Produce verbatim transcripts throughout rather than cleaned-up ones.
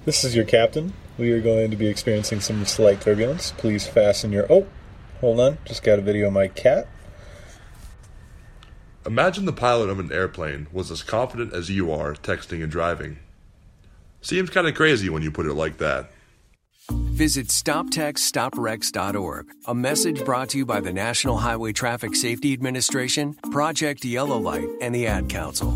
This is your captain. We are going to be experiencing some slight turbulence. Please fasten your... Oh, hold on. Just got a video of my cat. Imagine the pilot of an airplane was as confident as you are texting and driving. Seems kind of crazy when you put it like that. Visit stop text stop wrecks dot org. A message brought to you by the National Highway Traffic Safety Administration, Project Yellow Light, and the Ad Council.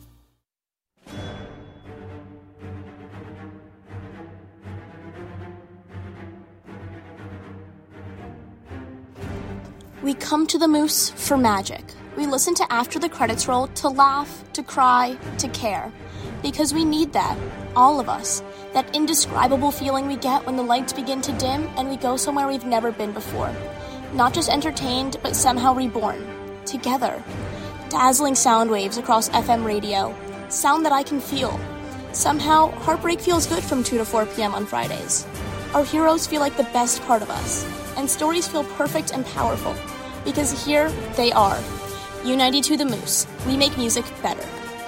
We come to the Moose for magic. We listen to After the Credits Roll to laugh, to cry, to care. Because we need that, all of us. That indescribable feeling we get when the lights begin to dim and we go somewhere we've never been before. Not just entertained, but somehow reborn. Together. Dazzling sound waves across F M radio. Sound that I can feel. Somehow, heartbreak feels good from two to four p.m. on Fridays. Our heroes feel like the best part of us. And stories feel perfect and powerful. Because here, they are. U ninety-two The Moose. We make music better.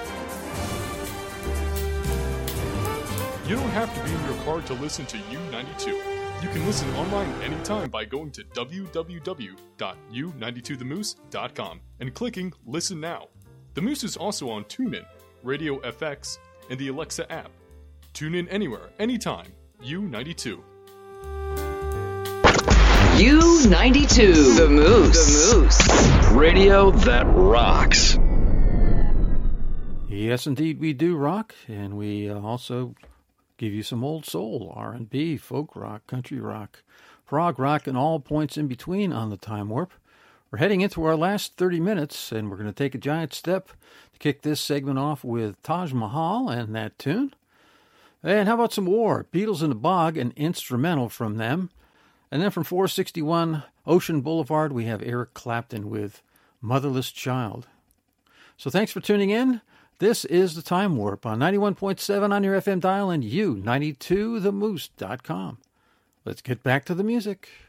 You don't have to be in your car to listen to U ninety-two. You can listen online anytime by going to w w w dot u ninety-two the moose dot com and clicking Listen Now. The Moose is also on TuneIn, Radio F X, and the Alexa app. Tune in anywhere, anytime. U ninety-two. U ninety-two, The Moose. The Moose. Radio that rocks. Yes, indeed, we do rock, and we uh, also give you some old soul, R and B, folk rock, country rock, prog rock, and all points in between on the Time Warp. We're heading into our last thirty minutes, and we're going to take a giant step to kick this segment off with Taj Mahal and that tune. And how about some War? Beatles in the Bog, an instrumental from them. And then from four sixty-one Ocean Boulevard, we have Eric Clapton with Motherless Child. So thanks for tuning in. This is the Time Warp on ninety-one point seven on your F M dial and U ninety-two the moose dot com. Let's get back to the music.